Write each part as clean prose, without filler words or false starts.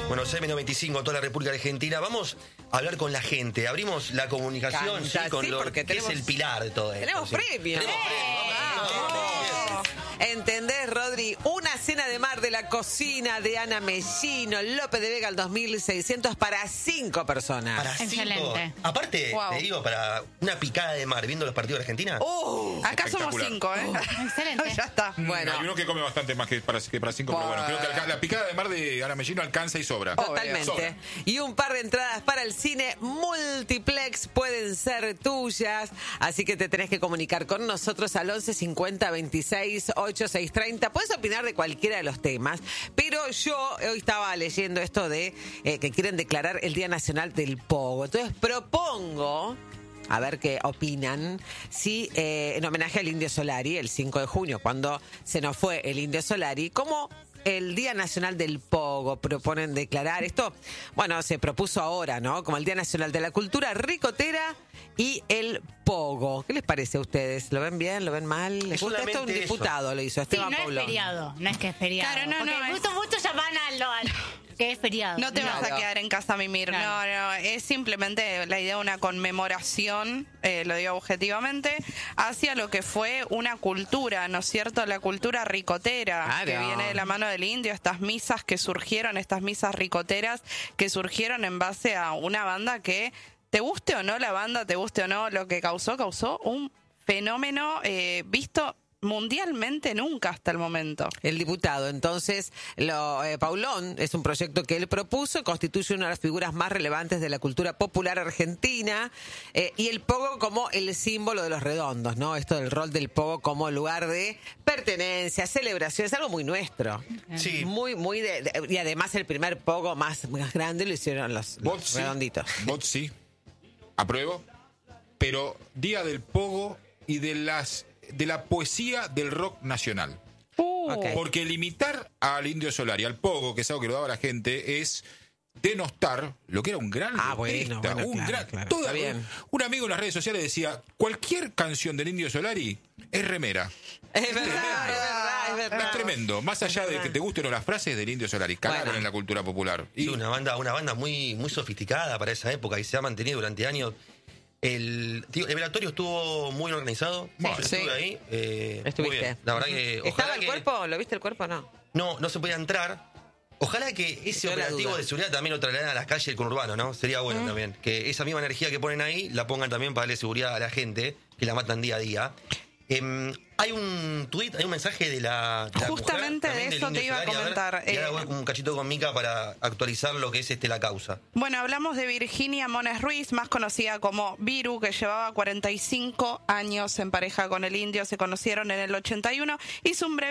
Bueno, CM95, toda la República Argentina. Vamos a hablar con la gente. Abrimos la comunicación con lo que es el pilar de todo esto. Tenemos premios. ¿Entendés, Rodri? Una cena de mar de la cocina de Ana Mellino, López de Vega, al 2.600 para 5 personas. Para 5. Excelente. Aparte, te digo, para una picada de mar viendo los partidos de Argentina. Acá somos 5, ¿eh? Excelente. Ya está. Bueno, Hay uno que come bastante más que para 5, pero bueno, creo que la picada de mar de Ana Mellino alcanza y sobra. totalmente. Sobra. Y un par de entradas para el cine multiplex pueden ser tuyas. Así que te tenés que comunicar con nosotros al 11 50 26 8630. Puedes opinar de cualquiera de los temas, pero yo hoy estaba leyendo esto de que quieren declarar el Día Nacional del Pogo. Entonces propongo, a ver qué opinan, si en homenaje al Indio Solari, el 5 de junio, cuando se nos fue el Indio Solari, como el Día Nacional del Pogo proponen declarar esto. Bueno, se propuso ahora, ¿no? Como el Día Nacional de la Cultura Ricotera y el Pogo. ¿Qué les parece a ustedes? ¿Lo ven bien? ¿Lo ven mal? ¿Les gusta esto? Un diputado lo hizo, Sí, Esteban no Paulón. es feriado, no es que es feriado. Claro, no, porque no, muchos llaman al que es feriado. No te vas a quedar en casa, Mimir. Claro. No, es simplemente la idea de una conmemoración, lo digo objetivamente, hacia lo que fue una cultura, ¿no es cierto? La cultura ricotera, Claro. que viene de la mano del indio, estas misas que surgieron, estas misas ricoteras que surgieron en base a una banda que, te guste o no la banda, te guste o no lo que causó un fenómeno visto mundialmente nunca hasta el momento. El diputado, entonces, Paulón es un proyecto que él propuso, constituye una de las figuras más relevantes de la cultura popular argentina, y el pogo como el símbolo de los redondos, ¿no? Esto del rol del pogo como lugar de pertenencia, celebración, es algo muy nuestro. Sí. Muy, y además el primer pogo más grande lo hicieron los Vos redonditos. Vos sí. Apruebo. Pero Día del Pogo y de la poesía del rock nacional. Ok. Porque limitar al Indio Solari, al Pogo, que es algo que lo daba la gente, es denostar lo que era un gran bueno, artista, bueno, claro. toda- Está bien. un amigo en las redes sociales decía, cualquier canción del Indio Solari es remera. Es verdad, es verdad. Es tremendo, más allá de que te gusten o las frases del Indio Solari, calaron Bueno. en la cultura popular. Y una banda muy, muy sofisticada para esa época y se ha mantenido durante años. El velatorio estuvo muy organizado. Bueno, Yo sí. estuve ahí. Estuviste. Muy bien. La verdad que. ¿Estaba ojalá el que- cuerpo? ¿Lo viste el cuerpo o no? No se podía entrar. Ojalá que ese Quedó la operativo duda. de seguridad también lo trasladen a las calles del conurbano, ¿no? Sería bueno también. Que esa misma energía que ponen ahí la pongan también para darle seguridad a la gente, que la matan día a día. Hay un tuit, hay un mensaje de la Justamente mujer, de también eso del te Indio iba a Solari. ver, comentar. y ahora voy un cachito con Mica para actualizar lo que es la causa. Bueno, hablamos de Virginia Mones Ruiz, más conocida como Viru, que llevaba 45 años en pareja con el indio, se conocieron en el 81, hizo un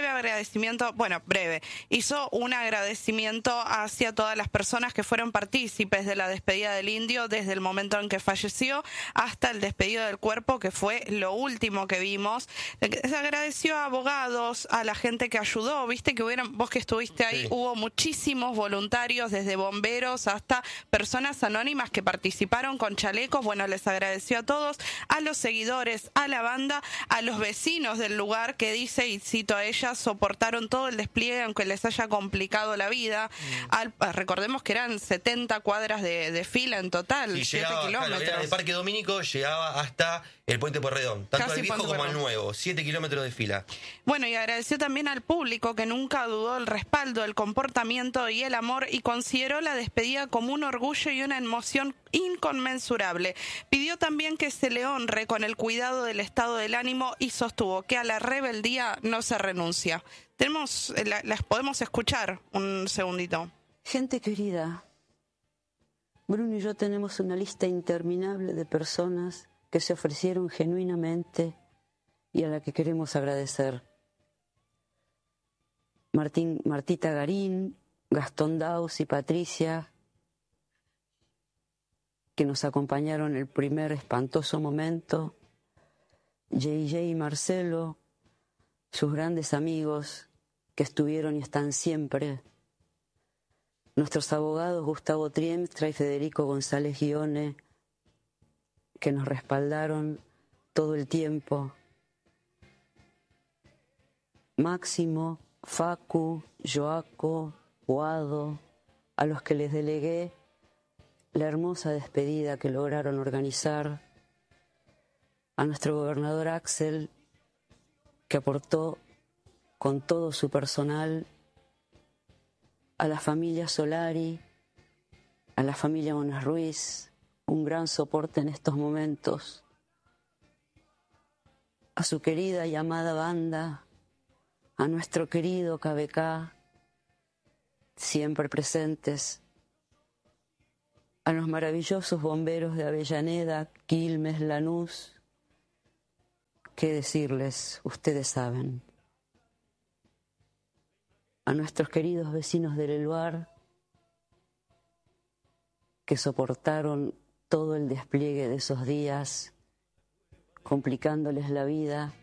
hizo un agradecimiento hacia todas las personas que fueron partícipes de la despedida del indio desde el momento en que falleció hasta el despedido del cuerpo, que fue lo último que vimos. Se agradeció a abogados, a la gente que ayudó, viste que vos que estuviste ahí, Sí. hubo muchísimos voluntarios, desde bomberos hasta personas anónimas que participaron con chalecos. Bueno, les agradeció a todos, a los seguidores, a la banda, a los vecinos del lugar que dice, y cito a ella, soportaron todo el despliegue aunque les haya complicado la vida. Recordemos que eran 70 cuadras de fila en total, Y 7 llegaba, claro, kilómetros. era de Parque Domínico, llegaba hasta el Puente Pueyrredón, tanto Casi al viejo Puente como al Pueyrredón. nuevo, 7 kilómetros de fila. Bueno, y agradeció también al público que nunca dudó el respaldo, el comportamiento y el amor, y consideró la despedida como un orgullo y una emoción inconmensurable. Pidió también que se le honre con el cuidado del estado del ánimo y sostuvo que a la rebeldía no se renuncia. Las podemos escuchar un segundito. Gente querida, Bruno y yo tenemos una lista interminable de personas que se ofrecieron genuinamente y a la que queremos agradecer. Martita Garín, Gastón Daus y Patricia, que nos acompañaron en el primer espantoso momento, JJ y Marcelo, sus grandes amigos que estuvieron y están siempre, nuestros abogados Gustavo Triemstra y Federico González Guione, que nos respaldaron todo el tiempo, Máximo, Facu, Joaco, Guado, a los que les delegué la hermosa despedida que lograron organizar, a nuestro gobernador Axel, que aportó con todo su personal, a la familia Solari, a la familia Monas Ruiz, un gran soporte en estos momentos, a su querida y amada banda, a nuestro querido KBK, siempre presentes, a los maravillosos bomberos de Avellaneda, Quilmes, Lanús. ¿Qué decirles? Ustedes saben. A nuestros queridos vecinos del Eluar, que soportaron todo el despliegue de esos días, complicándoles la vida.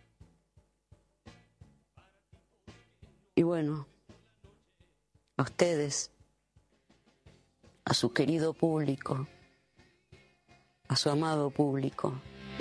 Y bueno, a ustedes, a su querido público, a su amado público.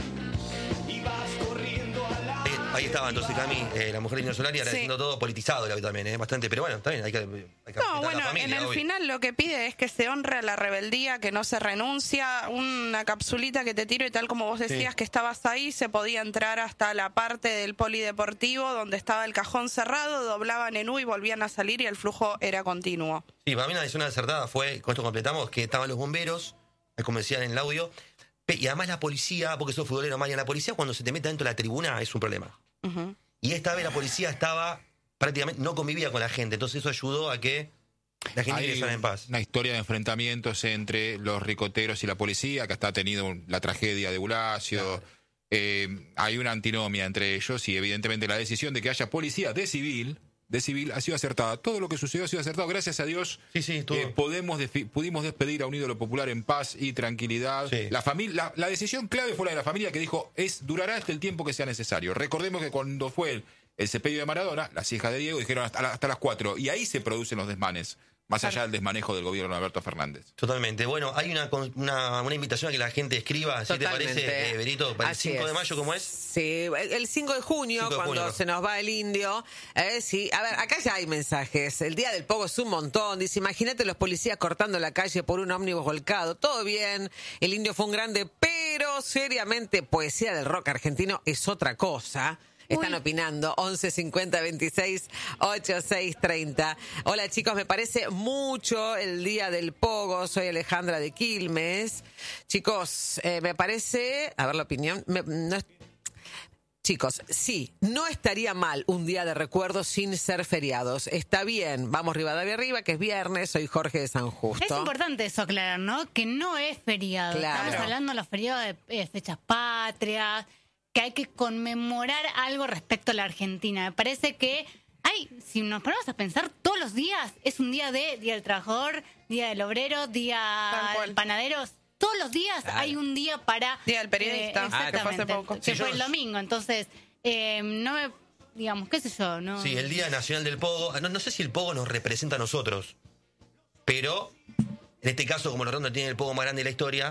Ahí estaba entonces Cami, la mujer de Indio Solari, agradeciendo todo politizado también, bastante, pero bueno, está bien, hay que No, respetar a bueno, la familia, en el obvio. final lo que pide es que se honre a la rebeldía, que no se renuncia. Una capsulita que te tiro y tal como vos decías que estabas ahí, se podía entrar hasta la parte del polideportivo donde estaba el cajón cerrado, doblaban en U y volvían a salir y el flujo era continuo. Sí, para mí una decisión acertada fue, con esto completamos, que estaban los bomberos, como decían en el audio, y además la policía, porque sos futbolero, Maya, la policía cuando se te mete dentro de la tribuna es un problema. Uh-huh. Y esta vez la policía estaba, prácticamente no convivía con la gente, entonces eso ayudó a que la gente ingresara en paz. Una historia de enfrentamientos entre los ricoteros y la policía, que hasta ha tenido la tragedia de Bulacio. Claro. Hay una antinomia entre ellos y evidentemente la decisión de que haya policía de civil ha sido acertada. Todo lo que sucedió ha sido acertado. Gracias a Dios pudimos despedir a un ídolo popular en paz y tranquilidad. Sí. La decisión clave fue la de la familia que dijo, durará hasta el tiempo que sea necesario. Recordemos que cuando fue el sepelio de Maradona, las hijas de Diego dijeron hasta las 4, y ahí se producen los desmanes. Más allá del desmanejo del gobierno de Alberto Fernández. Totalmente. Bueno, hay una invitación a que la gente escriba, ¿sí te parece, Berito? Para el 5 de mayo, ¿cómo es? Sí, el 5 de junio, cuando se nos va el indio. Sí, a ver, acá ya hay mensajes. El día del Pogo es un montón. Dice, imagínate los policías cortando la calle por un ómnibus volcado. Todo bien, el indio fue un grande, pero seriamente, poesía del rock argentino es otra cosa. Están opinando, 11 50 26 86 30. Hola chicos, me parece mucho el día del Pogo, soy Alejandra de Quilmes. Chicos, me parece, a ver la opinión, chicos, sí, no estaría mal un día de recuerdo sin ser feriados. Está bien, vamos Rivadavia arriba, que es viernes, soy Jorge de San Justo. Es importante eso aclarar, ¿no? Que no es feriado. Claro. Estamos hablando de los feriados de fechas patrias, que hay que conmemorar algo respecto a la Argentina. Me parece que si nos ponemos a pensar, todos los días es un día Día del Trabajador, Día del Obrero, Día del Panadero. Todos los días hay un día para... Día del Periodista, exactamente, que fue hace poco. Que fue el domingo. Entonces, digamos, qué sé yo, ¿no? Sí, el Día Nacional del Pogo. No sé si el Pogo nos representa a nosotros, pero en este caso, como los Rondos tienen el Pogo más grande de la historia...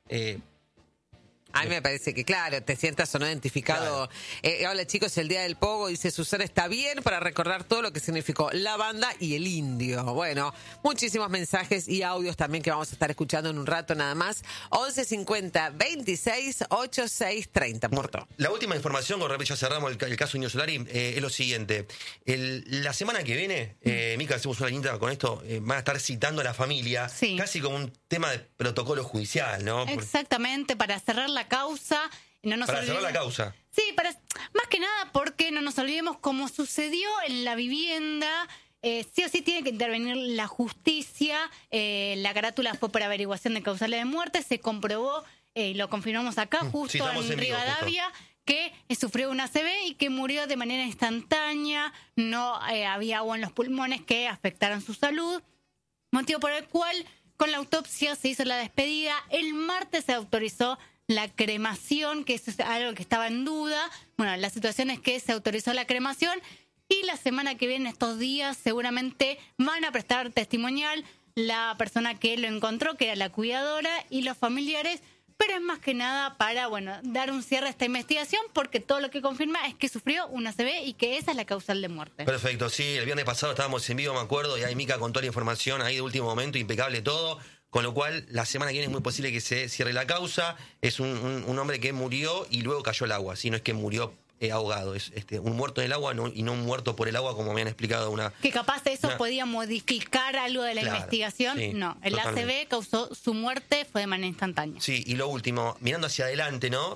A mí me parece que, claro, te sientas o no identificado. Claro. Hola chicos, el día del Pogo, dice Susana, está bien para recordar todo lo que significó la banda y el indio. Bueno, muchísimos mensajes y audios también que vamos a estar escuchando en un rato nada más. 11 50 26 86 30. Muerto. La última información, con respecto, ya cerramos el caso Indio Solari, es lo siguiente. La semana que viene, Mica, hacemos una linda con esto, van a estar citando a la familia, casi como un tema de protocolo judicial, ¿no? Exactamente, para cerrar la causa. Cerrar la causa. Sí, más que nada porque no nos olvidemos, como sucedió en la vivienda, sí o sí tiene que intervenir la justicia. La carátula fue por averiguación de causales de muerte, se comprobó, lo confirmamos acá, justo en Rivadavia, que sufrió una ACV y que murió de manera instantánea, no había agua en los pulmones que afectaron su salud, motivo por el cual con la autopsia se hizo la despedida. El martes se autorizó la cremación, que eso es algo que estaba en duda. Bueno, la situación es que se autorizó la cremación y la semana que viene, estos días, seguramente van a prestar testimonial la persona que lo encontró, que era la cuidadora, y los familiares, pero es más que nada para, dar un cierre a esta investigación, porque todo lo que confirma es que sufrió una ACV y que esa es la causal de muerte. Perfecto, sí, el viernes pasado estábamos en vivo, me acuerdo, y ahí Mica con toda la información ahí de último momento, impecable todo, con lo cual la semana que viene es muy posible que se cierre la causa. Es un hombre que murió y luego cayó al agua, ¿sí? No es que murió ahogado, es un muerto en el agua y no un muerto por el agua, como me han explicado una... Que capaz eso podía modificar algo de la investigación. Sí, no, el totalmente. ACV causó su muerte, fue de manera instantánea. Sí, y lo último, mirando hacia adelante, ¿no?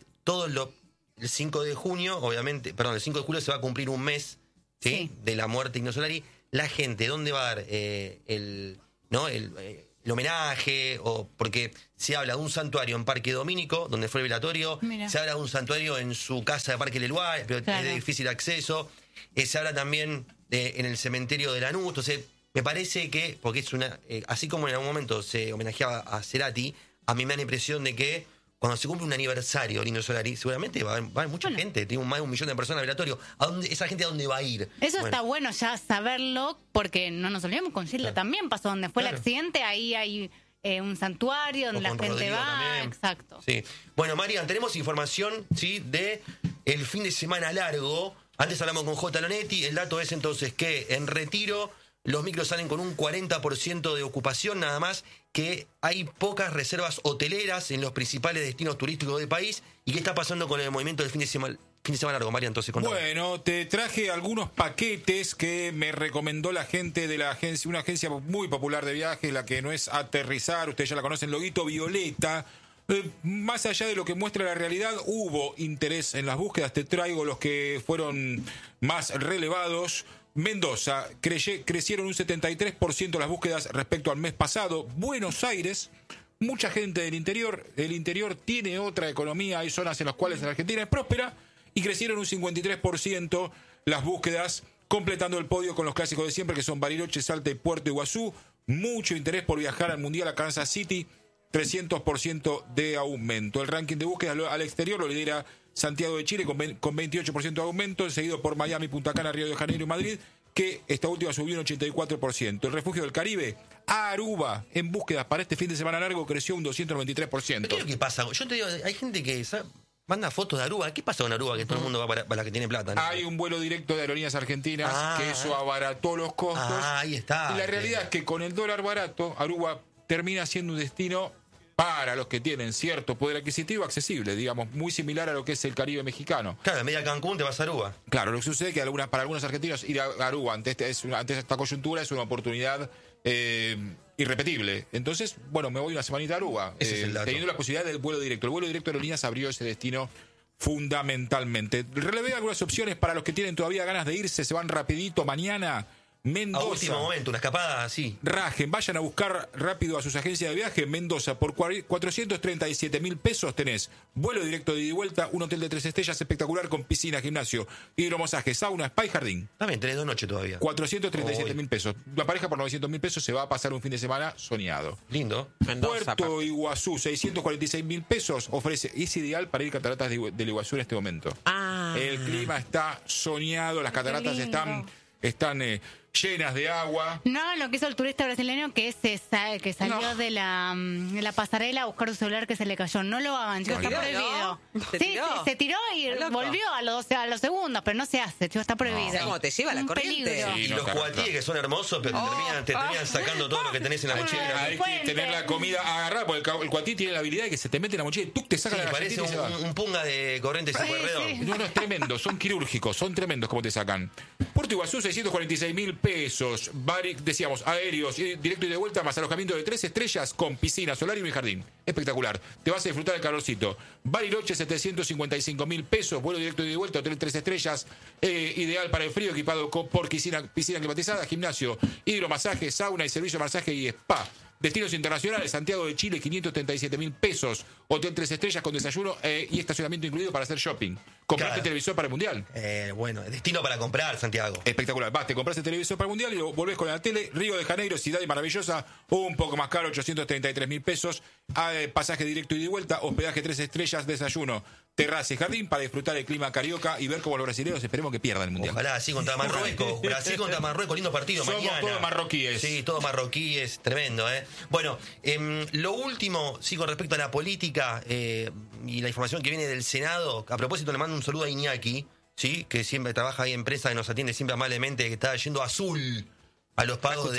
El 5 de junio, obviamente, perdón, el 5 de julio se va a cumplir un mes, ¿sí? De la muerte de Ignacio Solari. La gente, ¿dónde va a dar el homenaje? Porque se habla de un santuario en Parque Domínico, donde fue el velatorio. Mira. Se habla de un santuario en su casa de Parque Leloir, pero Claro. es de difícil acceso. Se habla también en el cementerio de Lanús. Entonces, me parece que, porque es así como en algún momento se homenajeaba a Cerati, a mí me da la impresión de que cuando se cumple un aniversario de Indio Solari, seguramente va a haber mucha gente, tiene más de 1 millón de personas en el velatorio. ¿Esa gente a dónde va a ir? Eso está bueno ya saberlo, porque no nos olvidemos, con Gilda también pasó, donde fue el accidente, ahí hay un santuario donde la con gente Rodrigo va. también. Exacto. Sí. Bueno, Marian, tenemos información, ¿sí? De el fin de semana largo. Antes hablamos con J. Lonetti. El dato es entonces que en Retiro los micros salen con un 40% de ocupación nada más, que hay pocas reservas hoteleras en los principales destinos turísticos del país. ¿Y qué está pasando con el movimiento del fin de semana largo, Marian? Entonces, contame. Bueno, te traje algunos paquetes que me recomendó la gente de la agencia, una agencia muy popular de viajes, la que no es Aterrizar, ustedes ya la conocen, Loguito Violeta. Más allá de lo que muestra la realidad, hubo interés en las búsquedas. Te traigo los que fueron más relevados. Mendoza, crecieron un 73% las búsquedas respecto al mes pasado. Buenos Aires, mucha gente del interior. El interior tiene otra economía. Hay zonas en las cuales la Argentina es próspera y crecieron un 53% las búsquedas, completando el podio con los clásicos de siempre, que son Bariloche, Salta y Puerto Iguazú. Mucho interés por viajar al Mundial a Kansas City, 300% de aumento. El ranking de búsquedas al exterior lo lidera Santiago de Chile con 28% de aumento, seguido por Miami, Punta Cana, Río de Janeiro y Madrid, que esta última subió un 84%. El refugio del Caribe, Aruba, en búsquedas para este fin de semana largo, creció un 293%. ¿Qué es lo que pasa? Yo te digo, hay gente que manda fotos de Aruba. ¿Qué pasa con Aruba? Que todo el mundo va para la que tiene plata, ¿no? Hay un vuelo directo de Aerolíneas Argentinas, que eso abarató los costos. Ahí está. Y la realidad es que con el dólar barato, Aruba termina siendo un destino para los que tienen cierto poder adquisitivo accesible, digamos, muy similar a lo que es el Caribe mexicano. Claro, en media Cancún te vas a Aruba. Claro, lo que sucede es que para algunos argentinos ir a Aruba ante esta coyuntura es una oportunidad irrepetible. Entonces, bueno, me voy una semanita a Aruba, Ese es el dato. teniendo la posibilidad del vuelo directo. El vuelo directo de Aerolíneas abrió ese destino fundamentalmente. Relevé algunas opciones para los que tienen todavía ganas de irse, se van rapidito mañana. Mendoza. A último momento, una escapada así. Rajen, vayan a buscar rápido a sus agencias de viaje. Mendoza, por 437.000 pesos tenés vuelo directo de ida y vuelta, un hotel de 3 estrellas espectacular con piscina, gimnasio, hidromasaje, sauna, spa y jardín. También tenés 2 noches todavía. 437.000 pesos. La pareja por 900.000 pesos se va a pasar un fin de semana soñado. Lindo. Mendoza, Puerto Iguazú, 646.000 pesos. Ofrece, es ideal para ir a cataratas del Iguazú en este momento. El clima está soñado, las cataratas lindo. están llenas de agua. No, lo que hizo el turista brasileño que salió de la pasarela a buscar su celular que se le cayó. No lo hagan, chicos, está ¿Se tiró? prohibido. ¿Se Sí, tiró? se tiró y Está loco. volvió a los segundos, pero no se hace, chicos, está prohibido. ¿Cómo te lleva la Un corriente? peligro. Sí, Y no, los claro, cuatíes que son hermosos, pero te terminan sacando todo lo que tenés en la mochila. Hay que Fuente. tener la comida agarrada, porque el cuatí tiene la habilidad de que se te mete en la mochila y tú te Sí, saca la parece galletita y se va. un punga de corriente super redondo. No, es tremendo, son quirúrgicos, son tremendos como te sacan. Puerto Iguazú, 646.000 pesos. Decíamos, aéreos, directo y de vuelta, más alojamiento de 3 estrellas con piscina, solarium y jardín. Espectacular. Te vas a disfrutar del calorcito. Bariloche, 755.000 pesos. Vuelo directo y de vuelta, hotel 3 estrellas. Ideal para el frío, equipado por piscina climatizada, gimnasio, hidromasaje, sauna y servicio de masaje y spa. Destinos internacionales, Santiago de Chile, 537.000 pesos. Hotel 3 estrellas con desayuno y estacionamiento incluido para hacer shopping. Comprate Claro. televisor para el Mundial. Bueno, destino para comprar, Santiago. Espectacular. Vas, te compras el televisor para el Mundial y lo volvés con la tele. Río de Janeiro, ciudad maravillosa, un poco más caro, 833.000 pesos. Pasaje directo y de vuelta, hospedaje 3 estrellas, desayuno. terraza y jardín para disfrutar el clima carioca y ver cómo los brasileños esperemos que pierdan el Mundial. Ojalá, así contra Marruecos. Brasil contra Marruecos, lindo partido. Somos mañana. todos marroquíes. Sí, todos marroquíes, tremendo, ¿eh? Bueno, lo último, sí, con respecto a la política y la información que viene del Senado, a propósito le mando un saludo a Iñaki, ¿sí? Que siempre trabaja ahí en prensa, que nos atiende siempre amablemente, que está yendo azul a los pagos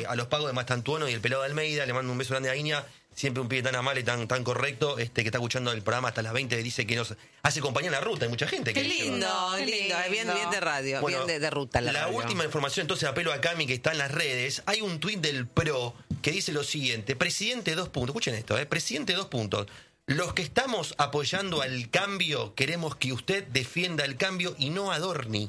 de Mastantuono y el Pelado de Almeida. Le mando un beso grande a Iña. Siempre un pibe tan amable y tan correcto, que está escuchando el programa hasta las 20, dice que nos hace compañía en la ruta. Hay mucha gente que Qué lindo, lindo. Es bien de radio, bueno, bien de ruta la radio. Última información, entonces apelo a Cami, que está en las redes. Hay un tuit del PRO que dice lo siguiente: presidente, 2 puntos. Escuchen esto, presidente, 2 puntos. Los que estamos apoyando al cambio, queremos que usted defienda el cambio y no adorni.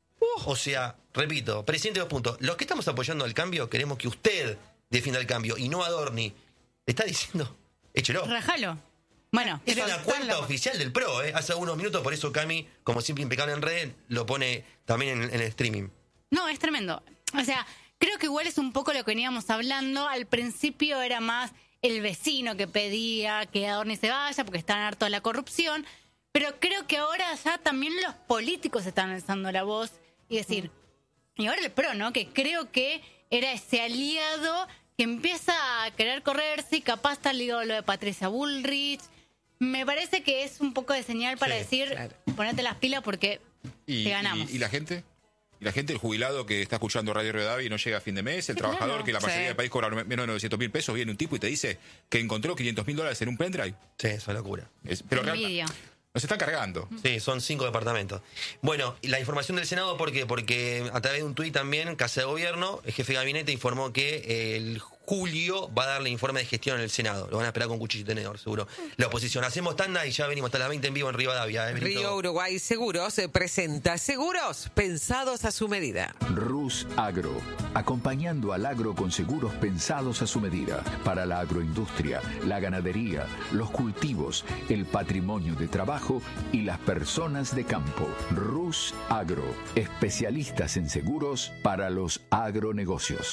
O sea, repito, presidente, 2 puntos. Los que estamos apoyando al cambio, queremos que usted defienda el cambio y no adorni. Está diciendo, échelo. Rájalo. Bueno, es una cuenta oficial del PRO, hace unos minutos, por eso Cami, como siempre impecable en redes, lo pone también en el streaming. No, es tremendo. O sea, creo que igual es un poco lo que veníamos hablando. Al principio era más el vecino que pedía que Adorni se vaya porque están hartos de la corrupción, pero creo que ahora ya también los políticos están alzando la voz y decir, y ahora el PRO, ¿no? Que creo que era ese aliado que empieza a querer correrse y capaz está ligado a lo de Patricia Bullrich. Me parece que es un poco de señal para decir, claro, ponete las pilas porque te ganamos. ¿Y la gente? ¿Y la gente, el jubilado que está escuchando Radio Rivadavia y no llega a fin de mes? ¿El trabajador, claro, que la mayoría del país cobra menos de 900 mil pesos? Viene un tipo y te dice que encontró $500.000 en un pendrive. Sí, eso es locura. Pero nos están cargando. Sí, son 5 departamentos. Bueno, y la información del Senado, ¿por qué? Porque a través de un tuit también, Casa de Gobierno, el jefe de gabinete informó que el julio va a darle informe de gestión en el Senado. Lo van a esperar con cuchillo y tenedor, seguro. La oposición. Hacemos tanda y ya venimos hasta las 20 en vivo en Rivadavia. Río Uruguay Seguros presenta seguros pensados a su medida. Rus Agro, acompañando al agro con seguros pensados a su medida. Para la agroindustria, la ganadería, los cultivos, el patrimonio de trabajo y las personas de campo. Rus Agro, especialistas en seguros para los agronegocios.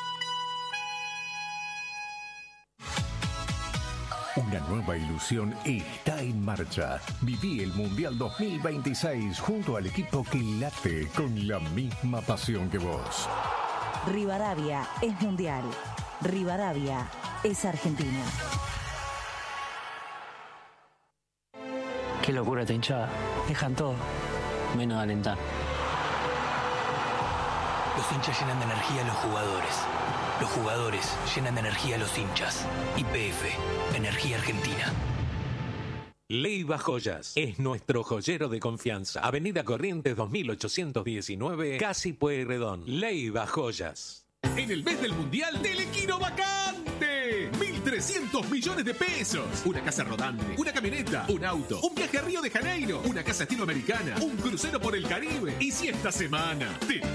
Una nueva ilusión está en marcha. Viví el Mundial 2026 junto al equipo que late con la misma pasión que vos. Rivadavia es mundial. Rivadavia es Argentina. Qué locura esta hinchada. Dejan todo, menos alentar. Los hinchas llenan de energía a los jugadores. Los jugadores llenan de energía a los hinchas. YPF, Energía Argentina. Leiva Joyas es nuestro joyero de confianza. Avenida Corrientes 2819, Casi Pueyrredón. Leiva Joyas. En el mes del Mundial, Telequino vacante. 1.300 millones de pesos. Una casa rodante, una camioneta, un auto, un viaje a Río de Janeiro, una casa estilo americana, un crucero por el Caribe. Y si esta semana te